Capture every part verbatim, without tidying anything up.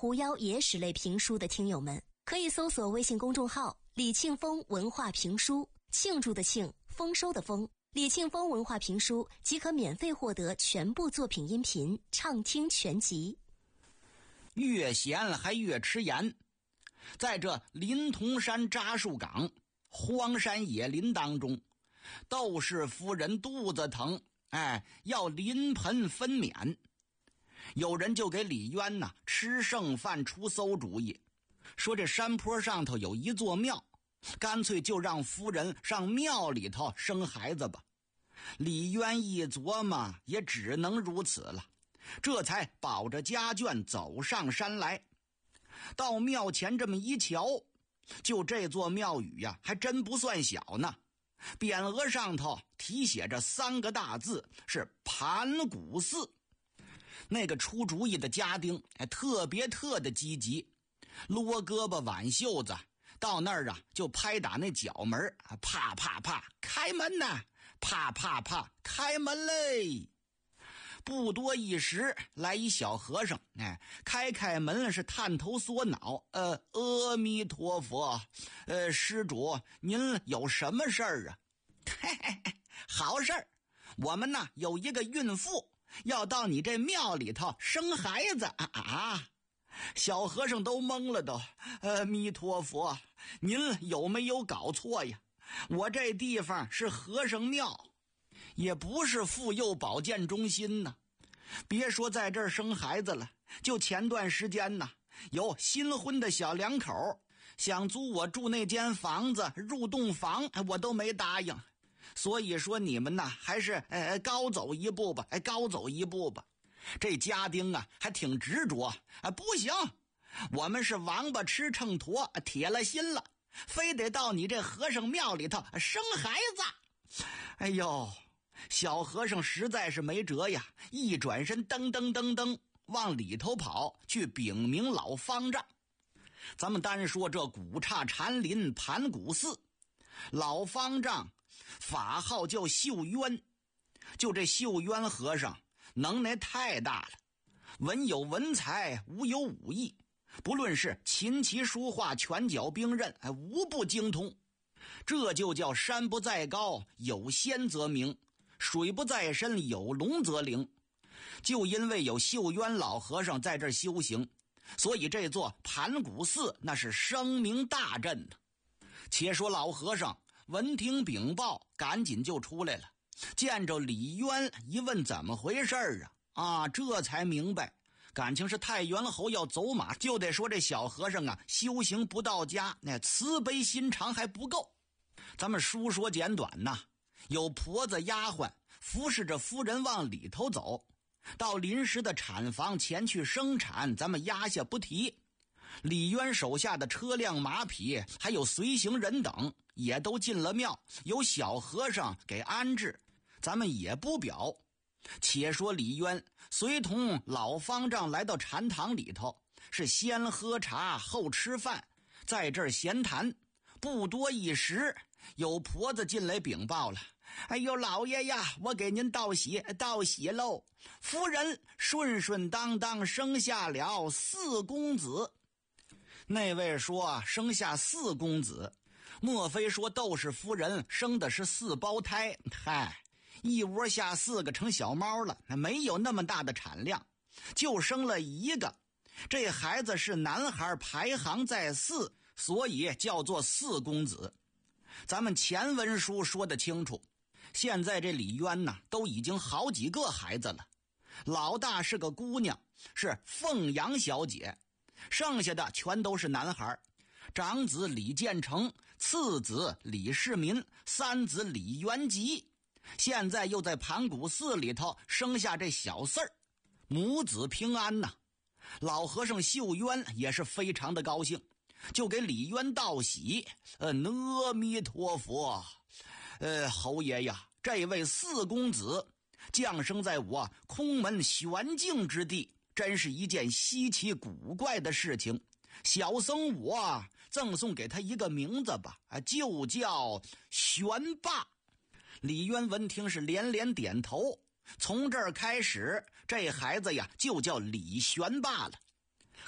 狐妖野史类评书的听友们，可以搜索微信公众号李庆丰文化评书，庆祝的庆，丰收的丰，李庆丰文化评书即可免费获得全部作品音频，畅听全集。 越闲还越吃盐。在这临潼山扎树岗荒山野林当中，窦氏夫人肚子疼，哎，要临盆分娩。有人就给李渊呐吃剩饭出馊主意，说这山坡上头有一座庙，干脆就让夫人上庙里头生孩子吧。李渊一琢磨，也只能如此了，这才保着家眷走上山来。到庙前这么一瞧，就这座庙宇呀，还真不算小呢。匾额上头题写着三个大字，是盘古寺。那个出主意的家丁还特别特的积极，撸胳膊挽袖子，到那儿啊就拍打那角门，啪啪啪，开门呐！啪啪啪，开门嘞！不多一时，来一小和尚，哎，开开门是探头缩脑，呃，阿弥陀佛，呃，施主，您有什么事儿啊？嘿嘿嘿，好事儿，我们呢有一个孕妇要到你这庙里头生孩子啊啊！小和尚都懵了都，阿弥陀佛，您有没有搞错呀？我这地方是和尚庙，也不是妇幼保健中心呢。别说在这儿生孩子了，就前段时间呢，有新婚的小两口想租我住那间房子入洞房，我都没答应。所以说你们呢，还是呃高走一步吧，哎，高走一步吧。这家丁啊，还挺执着啊，不行，我们是王八吃秤砣，铁了心了，非得到你这和尚庙里头生孩子。哎呦，小和尚实在是没辙呀，一转身噔噔噔噔往里头跑去禀明老方丈。咱们单说这古刹禅林盘古寺，老方丈法号叫秀渊，就这秀渊和尚能耐太大了，文有文才，武有武艺，不论是琴棋书画拳脚兵刃，无不精通。这就叫山不在高，有仙则名；水不在深，有龙则灵。就因为有秀渊老和尚在这儿修行，所以这座盘古寺那是声名大振呢。且说老和尚闻听禀报，赶紧就出来了，见着李渊一问怎么回事啊？啊，这才明白，感情是太元侯要走马，就得说这小和尚啊修行不到家，那慈悲心肠还不够。咱们书说简短呐，有婆子丫鬟服侍着夫人往里头走，到临时的产房前去生产，咱们压下不提。李渊手下的车辆马匹还有随行人等也都进了庙，有小和尚给安置，咱们也不表。且说李渊随同老方丈来到禅堂里头，是先喝茶后吃饭，在这儿闲谈。不多一时，有婆子进来禀报了，哎呦老爷呀，我给您道喜道喜喽，夫人顺顺当当生下了四公子。那位说生下四公子，莫非说窦氏夫人生的是四胞胎？嗨，一窝下四个成小猫了，没有那么大的产量，就生了一个。这孩子是男孩，排行在四，所以叫做四公子。咱们前文书说得清楚，现在这李渊呢，都已经好几个孩子了。老大是个姑娘，是凤阳小姐，剩下的全都是男孩。长子李建成，次子李世民，三子李元吉，现在又在盘古寺里头生下这小四儿，母子平安呐。老和尚秀渊也是非常的高兴，就给李渊道喜，呃，阿弥陀佛，呃，侯爷呀，这位四公子降生在我空门玄境之地，真是一件稀奇古怪的事情。小僧我赠送给他一个名字吧，就叫玄霸。李渊闻听是连连点头，从这儿开始，这孩子呀就叫李玄霸了。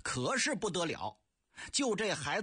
可是不得了，就这孩子